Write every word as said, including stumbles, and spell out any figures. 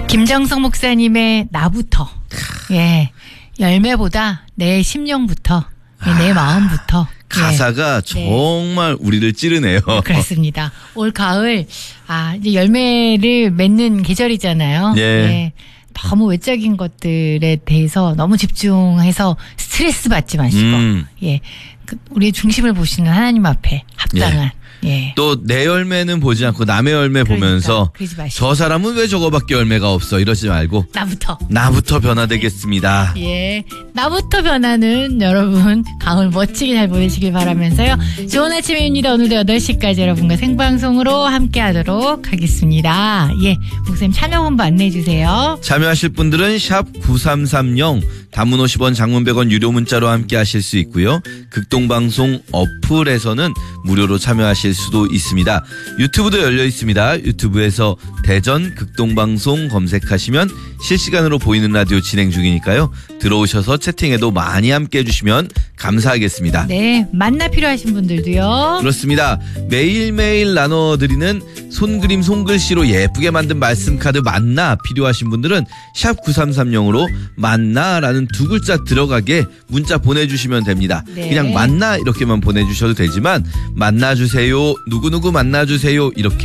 김정성 목사님의 나부터. 예. 열매보다 내 심령부터, 아, 내 마음부터. 가사가 예. 정말 네. 우리를 찌르네요. 그렇습니다. 올 가을, 아, 이제 열매를 맺는 계절이잖아요. 예. 예. 너무 외적인 것들에 대해서 너무 집중해서 스트레스 받지 마시고, 음. 예. 우리의 중심을 보시는 하나님 앞에 합당한. 예. 예. 또 내 열매는 보지 않고 남의 열매 그러니까, 보면서 저 사람은 왜 저거밖에 열매가 없어 이러지 말고 나부터 나부터 변화되겠습니다. 예, 나부터 변하는 여러분 가을 멋지게 잘 보내시길 바라면서요. 좋은 아침입니다. 오늘도 여덟 시까지 여러분과 생방송으로 함께하도록 하겠습니다. 예, 목사님 참여 홍보 안내해 주세요. 참여하실 분들은 샵 구삼삼공 단문 오십 원 장문 백 원 유료 문자로 함께하실 수 있고요. 극동방송 어플에서는 무료로 참여하실 수도 있습니다. 유튜브도 열려 있습니다. 유튜브에서 대전 극동방송 검색하시면 실시간으로 보이는 라디오 진행 중이니까요. 들어오셔서 채팅에도 많이 함께해 주시면 감사하겠습니다. 네, 만나 필요하신 분들도요. 그렇습니다. 매일매일 나눠드리는 손그림 손글씨로 예쁘게 만든 말씀카드 만나 필요하신 분들은 샵 구삼삼공으로 만나라는 두 글자 들어가게 문자 보내주시면 됩니다. 네. 그냥 만나 이렇게만 보내주셔도 되지만 만나주세요, 누구누구 만나주세요 이렇게